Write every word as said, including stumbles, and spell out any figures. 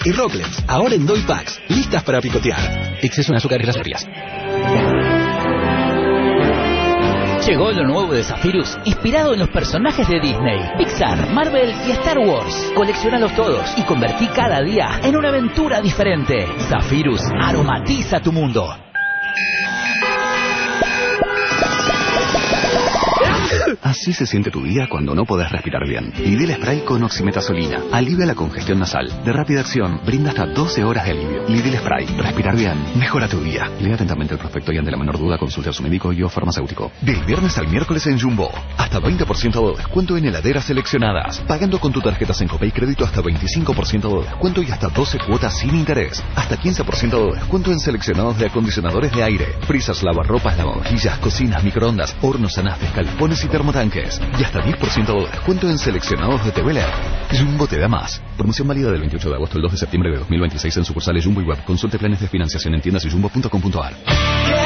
y Rocklets, ahora en Doy Packs, listas para picotear. Exceso en azúcar y grasas frías. Llegó lo nuevo de Zephyrus, inspirado en los personajes de Disney, Pixar, Marvel y Star Wars. Colecciónalos todos y convertí cada día en una aventura diferente. Zephyrus aromatiza tu mundo. Así se siente tu día cuando no podés respirar bien. Lidl Spray con oximetazolina. Alivia la congestión nasal. De rápida acción, brinda hasta doce horas de alivio. Lidl Spray. Respirar bien. Mejora tu día. Lea atentamente el prospecto y ante la menor duda consulte a su médico y o farmacéutico. Del viernes al miércoles en Jumbo. Hasta veinte por ciento de descuento en heladeras seleccionadas. Pagando con tu tarjeta Sencope y crédito hasta veinticinco por ciento de descuento y hasta doce cuotas sin interés. Hasta quince por ciento de descuento en seleccionados de acondicionadores de aire. Frisas, lavarropas, lavavajillas, cocinas, microondas, hornos, anafes, calefones y termotanques. Y hasta diez por ciento de descuento en seleccionados de T V L E D. Jumbo te da más. Promoción válida del veintiocho de agosto al dos de septiembre de dos mil veintiséis en sucursales Jumbo y Web. Consulte planes de financiación en tiendas y jumbo punto com punto a r.